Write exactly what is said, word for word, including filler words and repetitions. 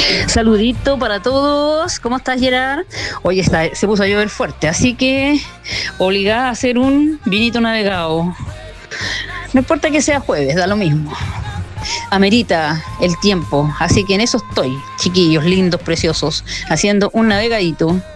Saludito para todos. ¿Cómo estás, Gerard? Hoy está, se puso a llover fuerte, así que obligada a hacer un vinito navegado. No importa que sea jueves, da lo mismo. Amerita el tiempo, así que en eso estoy, chiquillos lindos, preciosos, haciendo un navegadito.